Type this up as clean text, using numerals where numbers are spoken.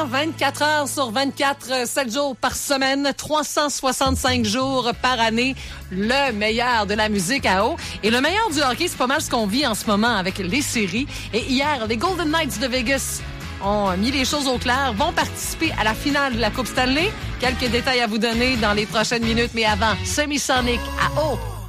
24 heures sur 24, 7 jours par semaine, 365 jours par année, le meilleur de la musique à eau. Et le meilleur du hockey, c'est pas mal ce qu'on vit en ce moment avec les séries. Et hier, les Golden Knights de Vegas ont mis les choses au clair, vont participer à la finale de la Coupe Stanley. Quelques détails à vous donner dans les prochaines minutes, mais avant, Semisonic à eau.